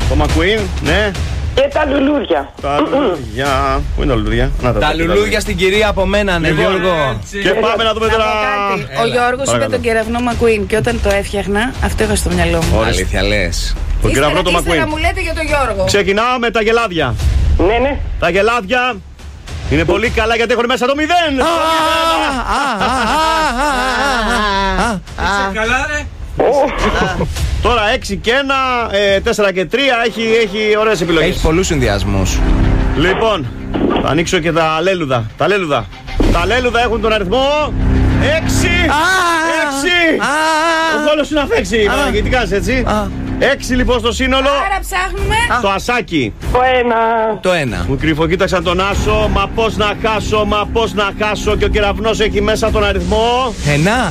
Το McQueen, ναι. Και τα λουλούδια. Τα λουλούδια. Πού είναι τα λουλούδια? Τα λουλούδια στην κυρία από μένα, ναι, Γιώργο. Και πάμε να δούμε τώρα. Ο Γιώργος είπε τον κεραυνό McQueen και όταν το έφτιαχνα, αυτό είχα στο μυαλό μου. Αλήθεια λες? Τον κεραυνό το Ύστερα McQueen. μου λέτε για τον Γιώργο. Ξεκινάω με τα γελάδια. Ναι. Τα γελάδια είναι πολύ καλά γιατί έχουν μέσα το 0. Είσαι καλά, ρε. Τώρα 6 και 1, 4 και 3 έχει ωραίες επιλογές. Έχει πολλούς συνδυασμούς. Λοιπόν, θα ανοίξω και τα λέλουδα. Τα λέλουδα έχουν τον αριθμό 6. 6. Ο κόλος σου να φέξει. Γιατί κάνεις έτσι? 6 λοιπόν στο σύνολο. Άρα ψάχνουμε Το ασάκι. Το ένα. Μου κρυφοκοίταξαν τον Άσο. Μα πώς να χάσω. Και ο κεραυνός έχει μέσα τον αριθμό 9.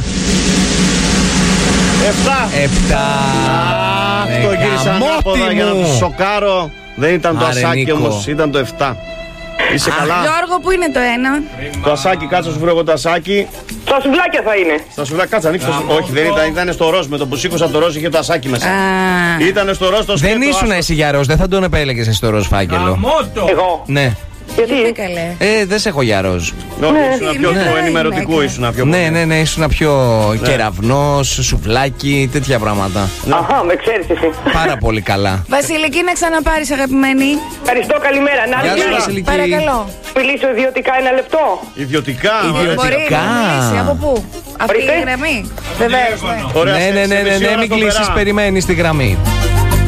7. Αυτό γύρισα ανάποδα για να του σοκάρω. Δεν ήταν το ασάκι όμως, ήταν το 7. Είσαι καλά? Γιώργο, πού είναι το 1? Το ασάκι, κάτσε να σου βρω εγώ το ασάκι. Στα σουβλάκια θα είναι. Στα σουβλάκια, κάτσε, ανοίξω. Όχι, δεν ήταν στο ροζ. Με το που σήκωσα το ροζ είχε το ασάκι μέσα. Ήταν στο ροζ το σκέτο. Δεν ήσουν εσύ για ροζ, δεν θα τον επέλεγες εσύ το ροζ φάκελο. Εγώ. Ναι. Γιατί? Δεν σε έχω για ροζ. Ήσουν πιο του ενημερωτικού, ήσουν πιο. Ναι, ήσουν πιο κεραυνός, σουβλάκι, τέτοια πράγματα. Αχα, με ξέρεις εσύ. Πάρα πολύ καλά. Βασιλική, να ξαναπάρεις, αγαπημένη. Ευχαριστώ, καλημέρα. Γεια σου, Βασιλική. Παρακαλώ. Μιλήσω ιδιωτικά 1 λεπτό. Ιδιωτικά. Μπορεί να μιλήσει. Από πού? Από τη Ορίστε. γραμμή. Βεβαίως. Ναι, μην κλείσεις, περιμένεις στη γραμμή.